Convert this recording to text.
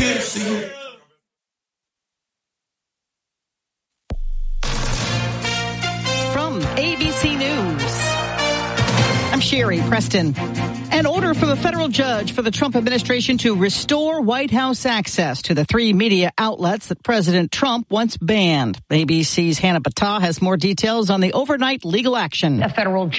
Poughkeepsie. From ABC News, I'm Sherry Preston. An order from a federal judge for the Trump administration to restore White House access to the 3 media outlets that President Trump once banned. ABC's Hannah Battah has more details on the overnight legal action. A federal